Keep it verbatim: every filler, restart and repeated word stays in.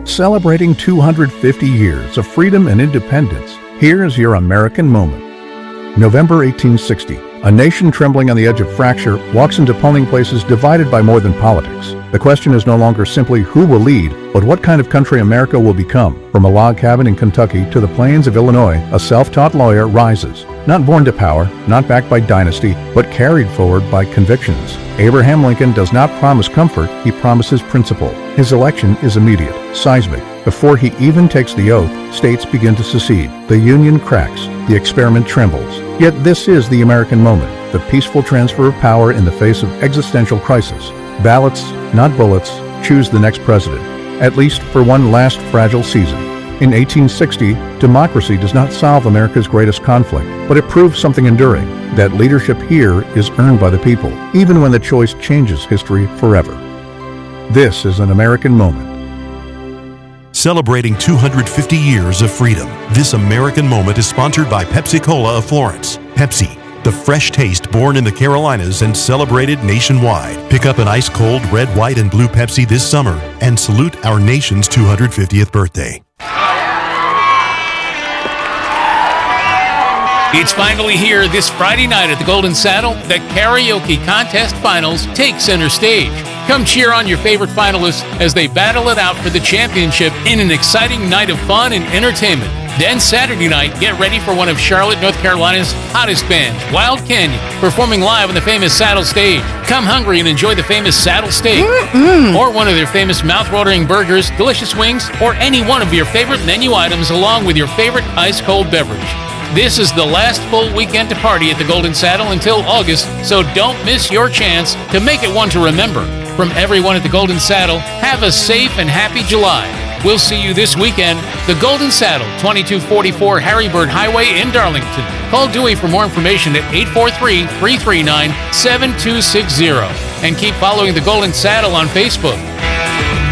Celebrating two hundred fifty years of freedom and independence, here's your American moment. November eighteen sixty. A nation trembling on the edge of fracture walks into polling places divided by more than politics. The question is no longer simply who will lead, but what kind of country America will become. From a log cabin in Kentucky to the plains of Illinois, a self-taught lawyer rises. Not born to power, not backed by dynasty, but carried forward by convictions. Abraham Lincoln does not promise comfort, he promises principle. His election is immediate, seismic. Before he even takes the oath, states begin to secede. The Union cracks. The experiment trembles. Yet this is the American moment, the peaceful transfer of power in the face of existential crisis. Ballots, not bullets, choose the next president, at least for one last fragile season. In eighteen sixty, democracy does not solve America's greatest conflict, but it proves something enduring, that leadership here is earned by the people, even when the choice changes history forever. This is an American moment. Celebrating two hundred fifty years of freedom. This American moment is sponsored by Pepsi-Cola of Florence. Pepsi, the fresh taste born in the Carolinas and celebrated nationwide. Pick up an ice-cold red, white, and blue Pepsi this summer and salute our nation's two hundred fiftieth birthday. It's finally here this Friday night at the Golden Saddle. The Karaoke Contest Finals take center stage. Come cheer on your favorite finalists as they battle it out for the championship in an exciting night of fun and entertainment. Then Saturday night, get ready for one of Charlotte, North Carolina's hottest bands, Wild Canyon, performing live on the famous Saddle Stage. Come hungry and enjoy the famous Saddle Steak, Mm-mm. or one of their famous mouth-watering burgers, delicious wings, or any one of your favorite menu items along with your favorite ice-cold beverage. This is the last full weekend to party at the Golden Saddle until August, so don't miss your chance to make it one to remember. From everyone at the Golden Saddle, have a safe and happy July. We'll see you this weekend, the Golden Saddle, twenty-two forty-four Harry Bird Highway in Darlington. Call Dewey for more information at eight four three, three three nine, seven two six zero. And keep following the Golden Saddle on Facebook.